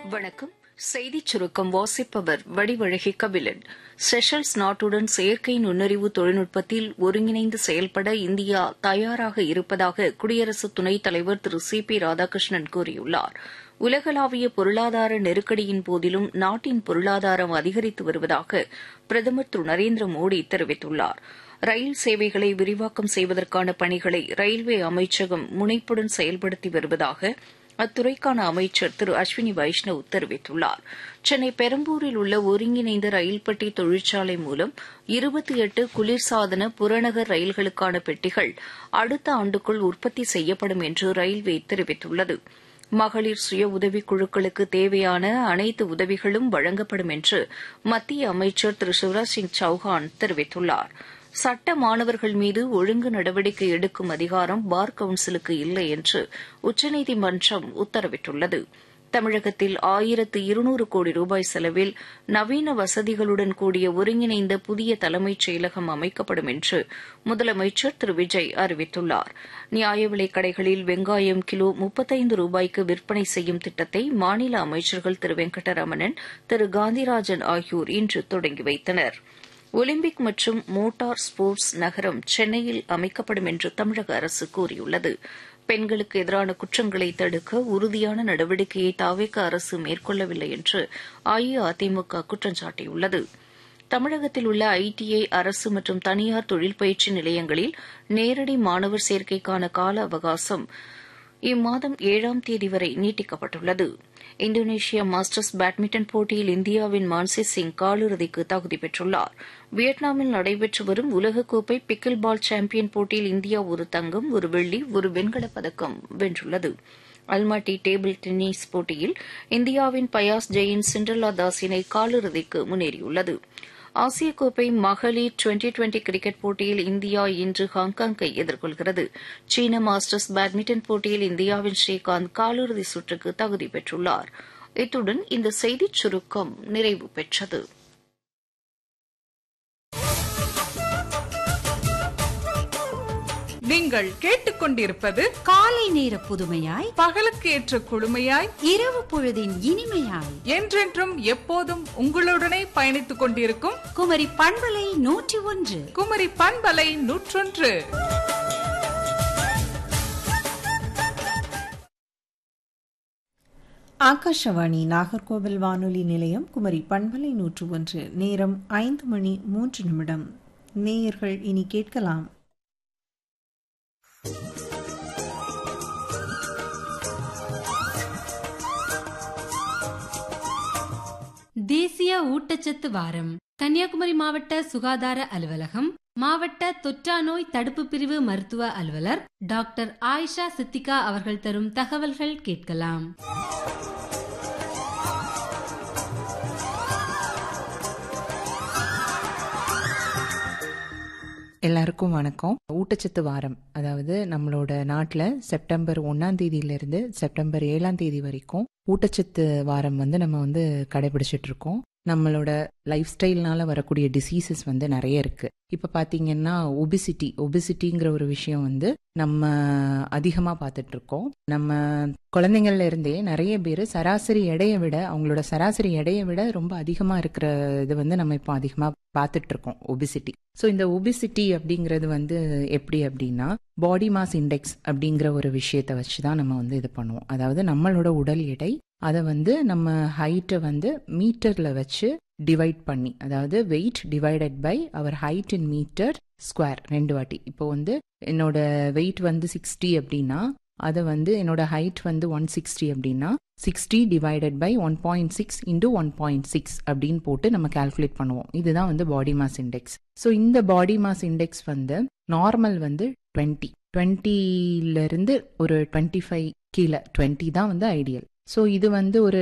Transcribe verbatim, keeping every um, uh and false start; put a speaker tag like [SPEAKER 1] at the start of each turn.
[SPEAKER 1] வணக்கம். செய்திச் சுருக்கம் வாசிப்பவர் வடிவழகி கபிலன். செஷல்ஸ் நாட்டுடன் செயற்கை நுண்ணறிவு தொழில்நுட்பத்தில் ஒருங்கிணைந்து செயல்பட இந்தியா தயாராக இருப்பதாக குடியரசு துணைத் தலைவர் திரு சி பி ராதாகிருஷ்ணன் கூறியுள்ளார். உலகளாவிய பொருளாதார நெருக்கடியின் போதிலும் நாட்டின் பொருளாதாரம் அதிகரித்து வருவதாக பிரதமர் திரு நரேந்திர மோடி தெரிவித்துள்ளார். ரயில் சேவைகளை விரிவாக்கம் செய்வதற்கான பணிகளை ரயில்வே அமைச்சகம் முனைப்புடன் செயல்படுத்தி வருவதாக அத்துறைக்கான அமைச்சர் திரு அஸ்வினி வைஷ்ணவ் தெரிவித்துள்ளார். சென்னை பெரம்பூரில் உள்ள ஒருங்கிணைந்த ரயில் பெட்டி தொழிற்சாலை மூலம் இருபத்தி எட்டு குளிர்சாதன புறநகர் ரயில்களுக்கான பெட்டிகள் அடுத்த ஆண்டுக்குள் உற்பத்தி செய்யப்படும் என்று ரயில்வே தெரிவித்துள்ளது. மகளிர் சுய உதவிக் குழுக்களுக்கு தேவையான அனைத்து உதவிகளும் வழங்கப்படும் என்று மத்திய அமைச்சர் திரு சிவராஜ் சிங் சௌஹான் தெரிவித்துள்ளார். சட்ட மாணவர்கள் மீது ஒழுங்கு நடவடிக்கை எடுக்கும் அதிகாரம் பார் கவுன்சிலுக்கு இல்லை என்று உச்சநீதிமன்றம் உத்தரவிட்டுள்ளது. தமிழகத்தில் ஆயிரத்து இருநூறு கோடி ரூபாய் செலவில் நவீன வசதிகளுடன் கூடிய ஒருங்கிணைந்த புதிய தலைமைச் செயலகம் அமைக்கப்படும் என்று முதலமைச்சர் திரு விஜய் அறிவித்துள்ளார். நியாய விலைக் கடைகளில் வெங்காயம் கிலோ முப்பத்தைந்து ரூபாய்க்கு விற்பனை செய்யும் திட்டத்தை மாநில அமைச்சர்கள் திரு வெங்கடரமணன், திரு காந்திராஜன் ஆகியோர் இன்று தொடங்கி வைத்தனா். ஒலிம்பிக் மற்றும் மோட்டார் ஸ்போர்ட்ஸ் நகரம் சென்னையில் அமைக்கப்படும் என்று தமிழக அரசு கூறியுள்ளது. பெண்களுக்கு எதிரான குற்றங்களை தடுக்க உறுதியான நடவடிக்கையை தாவேக அரசு மேற்கொள்ளவில்லை என்று அஇஅதிமுக குற்றம் சாட்டியுள்ளது. தமிழகத்தில் உள்ள ஐடிஐ அரசு மற்றும் தனியார் தொழில் பயிற்சி நிலையங்களில் நேரடி மாணவர் சேர்க்கைக்கான கால அவகாசம் இம்மாதம் ஏழாம் தேதி வரை நீட்டிக்கப்பட்டுள்ளது. இந்தோனேஷியா மாஸ்டர்ஸ் பேட்மிண்டன் போட்டியில் இந்தியாவின் மான்சி சிங் காலிறுதிக்கு தகுதி பெற்றுள்ளார். வியட்நாமில் நடைபெற்று வரும் உலகக்கோப்பை பிக்கில் பால் சாம்பியன் போட்டியில் இந்தியா ஒரு தங்கம், ஒரு வெள்ளி, ஒரு வெண்கலப் பதக்கம் வென்றுள்ளது. அல்மாட்டி டேபிள் டென்னிஸ் போட்டியில் இந்தியாவின் பயாஸ் ஜெயின் சிண்ட்ரலா தாஸ் இணை காலிறுதிக்கு முன்னேறியுள்ளது. ஆசிய கோப்பை மகளிர் டுவெண்டி டுவெண்டி கிரிக்கெட் போட்டியில் இந்தியா இன்று ஹாங்காங்கை எதிர்கொள்கிறது. சீன மாஸ்டர்ஸ் பேட்மிண்டன் போட்டியில் இந்தியாவின் ஸ்ரீகாந்த் காலிறுதி சுற்றுக்கு தகுதி பெற்றுள்ளார். இத்துடன் இந்த செய்திச் சுருக்கம் நிறைவு பெற்றது.
[SPEAKER 2] நீங்கள் கேட்டுக்கொண்டிருப்பது
[SPEAKER 3] காலை நேர புதுமையாய்,
[SPEAKER 2] பகலுக்கு ஏற்ற குழுமையாய்,
[SPEAKER 3] இரவு பொழுதின் இனிமையாய்,
[SPEAKER 2] என்றென்றும் எப்போதும் உங்களுடனே பயணித்துக் கொண்டிருக்கும்
[SPEAKER 3] குமரி பண்பலை நூற்றி ஒன்று.
[SPEAKER 2] குமரி பண்பலை நூற்றொன்று.
[SPEAKER 4] ஆகாஷவாணி நாகர்கோவில் வானொலி நிலையம், குமரி பண்பலை நூற்று ஒன்று. நேரம் ஐந்து மணி மூன்று நிமிடம். நேயர்கள் இனி கேட்கலாம்
[SPEAKER 5] தேசிய ஊட்டச்சத்து வாரம். கன்னியாகுமரி மாவட்ட சுகாதார அலுவலகம், மாவட்ட தொற்றா நோய் தடுப்பு பிரிவு மருத்துவ அலுவலர் டாக்டர் ஆயிஷா சித்திகா அவர்கள் தரும் தகவல்கள் கேட்கலாம்.
[SPEAKER 6] எல்லாருக்கும் வணக்கம். ஊட்டச்சத்து வாரம், அதாவது நம்மளோட நாட்டில் செப்டம்பர் ஒன்னாம் தேதியிலிருந்து செப்டம்பர் ஏழாம் தேதி வரைக்கும் ஊட்டச்சத்து வாரம் வந்து நம்ம வந்து கடைபிடிச்சிட்டு இருக்கோம். நம்மளோட லைஃப் ஸ்டைல்னால வரக்கூடிய டிசீசஸ் வந்து நிறைய இருக்கு. இப்ப பாத்தீங்கன்னா ஒபிசிட்டி ஒபிசிட்டிங்கிற ஒரு விஷயம் வந்து நம்ம அதிகமா பார்த்துட்டு இருக்கோம். நம்ம குழந்தைங்கள்ல இருந்தே நிறைய பேர் சராசரி எடையை விட அவங்களோட சராசரி எடையை விட ரொம்ப அதிகமா இருக்கிற இது வந்து நம்ம இப்போ அதிகமா பார்த்துட்டு இருக்கோம், ஒபிசிட்டி. ஸோ இந்த ஒபிசிட்டி அப்படிங்கிறது வந்து எப்படி அப்படின்னா, பாடி மாஸ் இண்டெக்ஸ் அப்படிங்கிற ஒரு விஷயத்த வச்சுதான் நம்ம வந்து இது பண்ணுவோம். அதாவது நம்மளோட உடல் எடை, அதை வந்து நம்ம ஹைட்டை வந்து மீட்டர்ல வச்சு டிவைட் பண்ணி, அதாவது wait divided by our height in metre square ரெண்டு வாட்டி. இப்போ வந்து என்னோட வெயிட் வந்து சிக்ஸ்டி அப்படின்னா அதை வந்து என்னோட ஹைட் வந்து ஒன் சிக்ஸ்டி அப்படின்னா sixty divided by one point six into one point six அப்படின்னு போட்டு நம்ம கால்குலேட் பண்ணுவோம். இதுதான் வந்து பாடி மாஸ் இண்டெக்ஸ். ஸோ இந்த பாடி மாஸ் இண்டெக்ஸ் வந்து நார்மல் வந்து டுவெண்ட்டி டுவெண்ட்டில இருந்து ஒரு டுவெண்ட்டி ஃபைவ் கீழே டுவெண்ட்டி தான் வந்து ஐடியல். ஸோ இது வந்து ஒரு